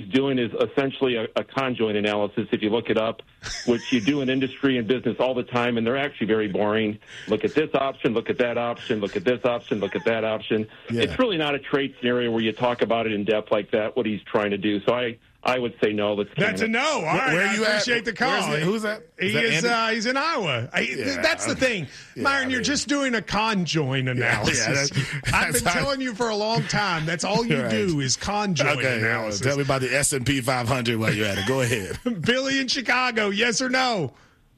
doing is essentially a conjoint analysis, if you look it up, which you do in industry and business all the time, and they're actually very boring. Look at this option, look at that option, look at this option, look at that option. Yeah. It's really not a trade scenario where you talk about it in depth like that, what he's trying to do. So I would say no. That's a no. All right. Where are you appreciate the call. Who's that? He's in Iowa. That's the thing. Myron, you're just doing a conjoint analysis. I've been telling you for a long time, that's all you do is conjoint analysis. Tell me about the S&P 500 while you're at it. Go ahead. Billy in Chicago, yes or no?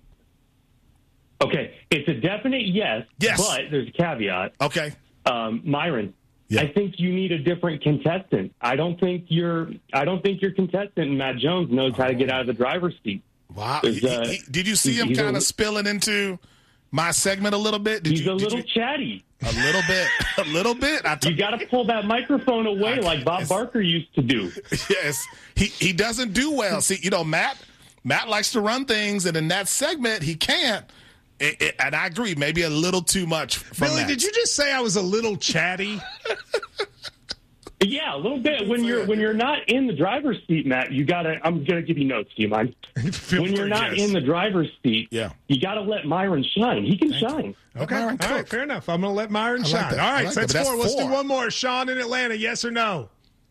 Okay, it's a definite yes, but there's a caveat. Okay. Myron, I think you need a different contestant. I don't think your contestant, Matt Jones, knows how to get out of the driver's seat. Wow. Did you see him kind of spilling into my segment a little bit? He's a little chatty. A little bit. A little bit. You got to pull that microphone away like Bob Barker used to do. Yes. He doesn't do well. See, Matt likes to run things, and in that segment, he can't. And I agree, maybe a little too much from Billy, Matt. Did you just say I was a little chatty? Yeah, a little bit. When you're not in the driver's seat, Matt, I'm gonna give you notes. Do you mind? When you're not in the driver's seat, you got to let Myron shine. He can shine. Okay, all right, fair enough. I'm gonna let Myron shine. All right, so that's 4. Let's do one more. Sean in Atlanta, yes or no?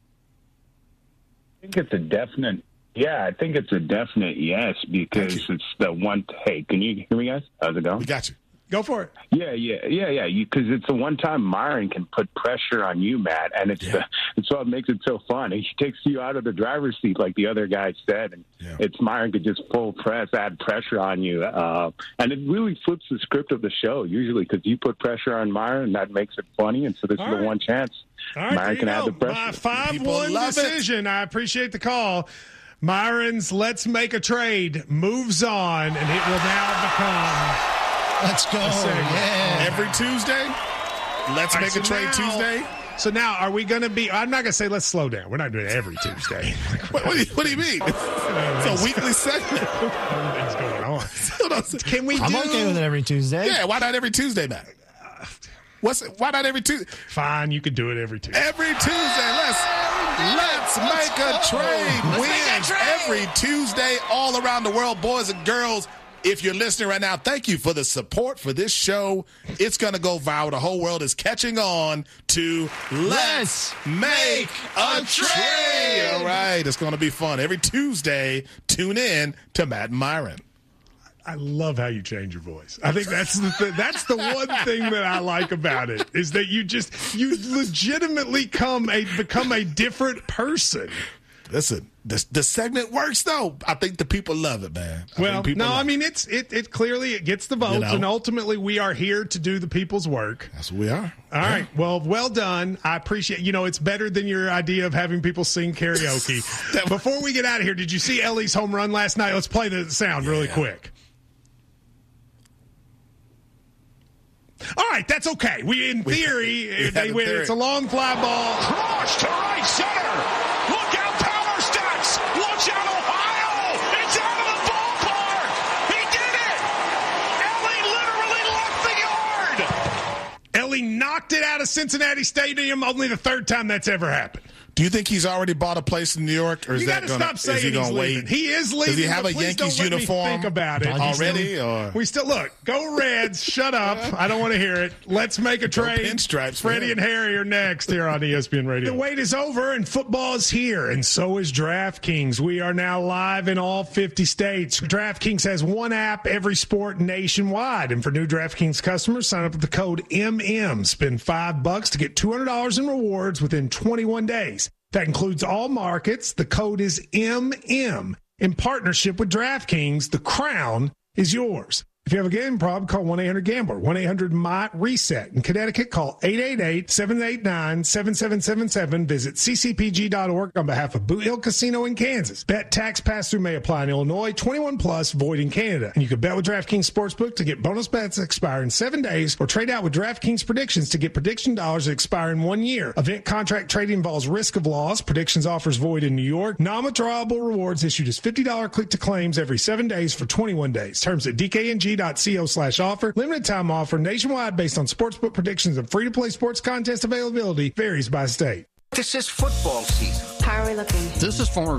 I think it's a definite. Yeah, I think it's a definite yes because it's the one. Hey, can you hear me, guys? How's it going? We got you. Go for it. Yeah. Because it's the one time Myron can put pressure on you, Matt, and it's what makes it so fun. He takes you out of the driver's seat, like the other guy said, and it's Myron could just full press, add pressure on you, and it really flips the script of the show usually because you put pressure on Myron, and that makes it funny. And so this is the one chance Myron can add the pressure. 5-1 decision. I appreciate the call. Myron's Let's Make a Trade moves on, and it will now become. Let's go. Yeah. Every Tuesday? Let's make a trade Tuesday? So now, are we going to be – I'm not going to say let's slow down. We're not doing it every Tuesday. What do you mean? It's a weekly segment. Everything's going on. Can we I'm okay with it every Tuesday. Yeah, why not every Tuesday, Matt? Why not every Tuesday? Fine, you can do it every Tuesday. Every Tuesday. Let's make a trade. Wins every Tuesday all around the world, boys and girls. If you're listening right now, thank you for the support for this show. It's going to go viral. The whole world is catching on to Let's Make a Trade. All right, it's going to be fun. Every Tuesday, tune in to Matt and Myron. I love how you change your voice. I think that's the one thing that I like about it is that you legitimately become a different person. Listen, the segment works though. I think the people love it, man. It clearly gets the votes, and ultimately we are here to do the people's work. That's what we are. All right. Well done. I appreciate. It's better than your idea of having people sing karaoke. Before we get out of here, did you see Ellie's home run last night? Let's play the sound really quick. All right, that's okay. In theory, if they win. It's a long fly ball. Cross to right center. Look out, Power Stacks. Watch out, Ohio. It's out of the ballpark. He did it. Ellie literally left the yard. Ellie knocked it out of Cincinnati Stadium. Only the third time that's ever happened. Do you think he's already bought a place in New York, or is that going to? Stop saying he's leaving. He is leaving. Does he have a Yankees uniform? Think about it already. Or we still look. Go Reds! Shut up! I don't want to hear it. Let's make a trade. Pinstripes. Freddie and Harry are next here on ESPN Radio. The wait is over, and football is here, and so is DraftKings. We are now live in all 50 states. DraftKings has one app, every sport nationwide, and for new DraftKings customers, sign up with the code MM. Spend $5 to get $200 in rewards within 21 days. That includes all markets. The code is MM. In partnership with DraftKings, the crown is yours. If you have a gambling problem, call 1-800-GAMBLER, 1-800-MY-RESET. In Connecticut, call 888-789-7777. Visit ccpg.org on behalf of Boot Hill Casino in Kansas. Bet tax pass-through may apply in Illinois, 21 plus, void in Canada. And you can bet with DraftKings Sportsbook to get bonus bets that expire in 7 days, or trade out with DraftKings Predictions to get prediction dollars that expire in 1 year. Event contract trading involves risk of loss. Predictions offers void in New York. Non-withdrawable rewards issued as $50 click-to-claims every 7 days for 21 days. Terms at DKNG.co/offer. Limited time offer nationwide based on sportsbook predictions and free-to-play sports contest availability varies by state. This is football season. How are we looking? This is former